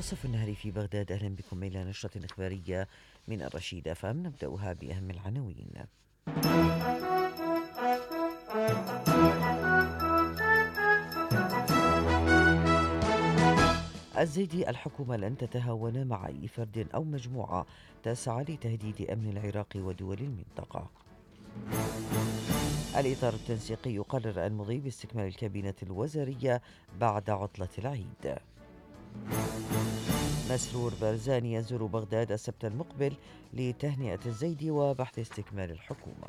منتصف النهار في بغداد. أهلا بكم إلى نشرة إخبارية من الرشيد أفهم. نبدأها بأهم العناوين. الزيدي: الحكومة لن تتهاون مع أي فرد أو مجموعة تسعى لتهديد أمن العراق ودول المنطقة. الإطار التنسيقي يقرر المضي باستكمال الكابينة الوزارية بعد عطلة العيد. مسرور بارزاني يزور بغداد السبت المقبل لتهنئة الزيدي وبحث استكمال الحكومة.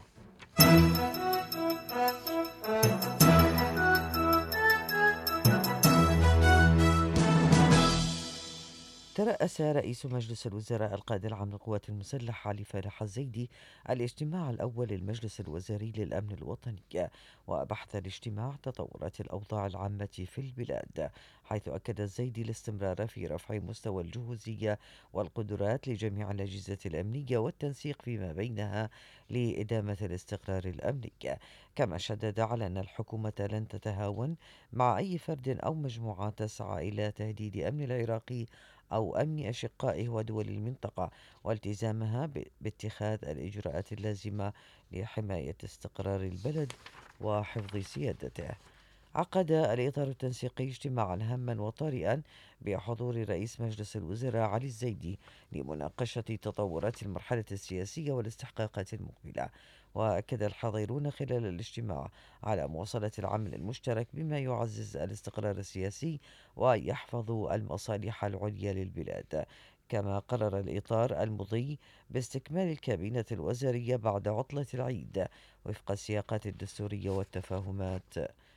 ترأس رئيس مجلس الوزراء القائد العام للقوات المسلحة علي فالح الزيدي الاجتماع الأول للمجلس الوزاري للأمن الوطني، وبحث الاجتماع تطورات الأوضاع العامة في البلاد، حيث أكد الزيدي الاستمرار في رفع مستوى الجهوزية والقدرات لجميع الأجهزة الأمنية والتنسيق فيما بينها لإدامة الاستقرار الأمني. كما شدد على أن الحكومة لن تتهاون مع أي فرد أو مجموعة تسعى إلى تهديد أمن العراق أو أمن أشقائه ودول المنطقة، والتزامها باتخاذ الإجراءات اللازمة لحماية استقرار البلد وحفظ سيادته. عقد الإطار التنسيقي اجتماعا هاما وطارئا بحضور رئيس مجلس الوزراء علي الزيدي لمناقشة تطورات المرحلة السياسية والاستحقاقات المقبلة. وأكد الحاضرون خلال الاجتماع على مواصلة العمل المشترك بما يعزز الاستقرار السياسي ويحفظ المصالح العليا للبلاد. كما قرر الإطار المضي باستكمال الكابينة الوزارية بعد عطلة العيد وفق السياقات الدستورية والتفاهمات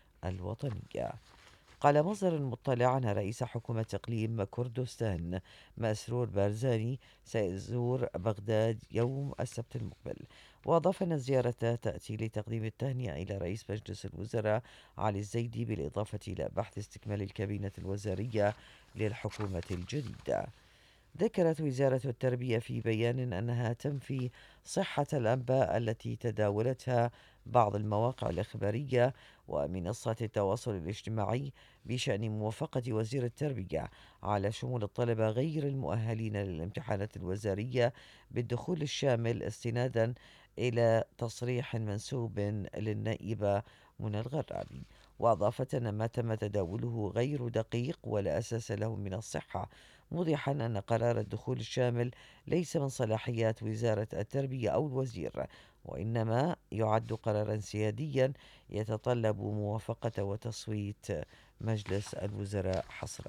الوطنية. قال مصدر مطلع أن رئيس حكومة إقليم كردستان مسرور بارزاني سيزور بغداد يوم السبت المقبل، وأضاف أن الزيارة تأتي لتقديم التهنئة إلى رئيس مجلس الوزراء علي الزيدي، بالإضافة إلى بحث استكمال الكابينة الوزارية للحكومة الجديدة. ذكرت وزارة التربية في بيان أنها تنفي صحة الأنباء التي تداولتها بعض المواقع الإخبارية ومنصات التواصل الاجتماعي بشأن موافقة وزير التربية على شمول الطلبة غير المؤهلين للامتحانات الوزارية بالدخول الشامل، استنادا إلى تصريح منسوب للنائبة منى الغرابي. وأضافت أن ما تم تداوله غير دقيق ولا أساس له من الصحة، موضحا أن قرار الدخول الشامل ليس من صلاحيات وزارة التربية أو الوزير، وإنما يعد قرارا سياديا يتطلب موافقة وتصويت مجلس الوزراء حصرا.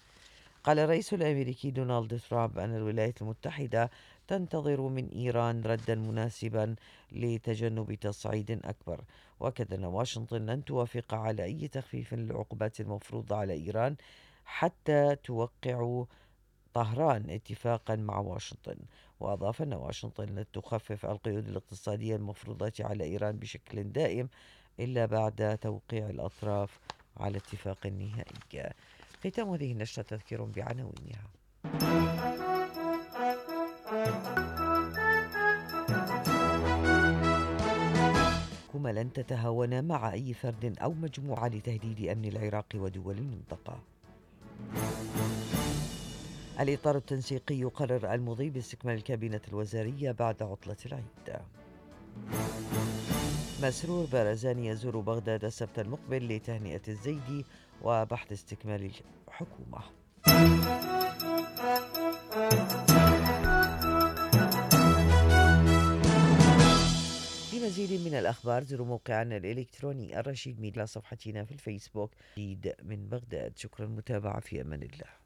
قال الرئيس الأمريكي دونالد ترامب أن الولايات المتحدة تنتظر من إيران ردا مناسبا لتجنب تصعيد أكبر، وأكد أن واشنطن لن توافق على أي تخفيف للعقوبات المفروضة على إيران حتى توقع طهران اتفاقا مع واشنطن. وأضاف أن واشنطن لن تخفف القيود الاقتصادية المفروضة على إيران بشكل دائم إلا بعد توقيع الأطراف على اتفاق نهائي. ختام هذه النشرة تذكير بعناوينها. الحكومة لن تتهاون مع أي فرد أو مجموعة لتهديد أمن العراق ودول المنطقة. الإطار التنسيقي يقرر المضي باستكمال الكابينة الوزارية بعد عطلة العيد. مسرور بارزاني يزور بغداد السبت المقبل لتهنئة الزيدي وبحث استكمال الحكومة. لمزيد من الأخبار زوروا موقعنا الإلكتروني الرشيد ميديا، صفحتنا في الفيسبوك من بغداد. شكرا، متابعة، في أمان الله.